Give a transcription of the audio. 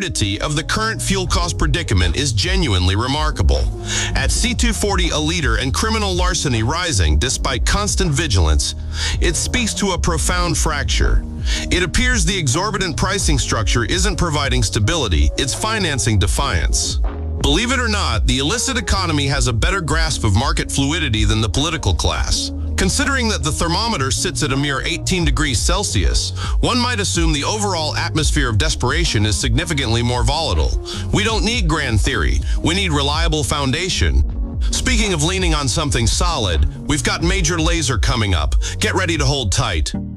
absurdity of the current fuel cost predicament is genuinely remarkable. At C240 a liter and criminal larceny rising despite constant vigilance, it speaks to a profound fracture. It appears the exorbitant pricing structure isn't providing stability, it's financing defiance. Believe it or not, the illicit economy has a better grasp of market fluidity than the political class. Considering that the thermometer sits at a mere 18 degrees Celsius, one might assume the overall atmosphere of desperation is significantly more volatile. We don't need grand theory, we need reliable foundation. Speaking of leaning on something solid, we've got Major Lazer coming up. Get ready to hold tight.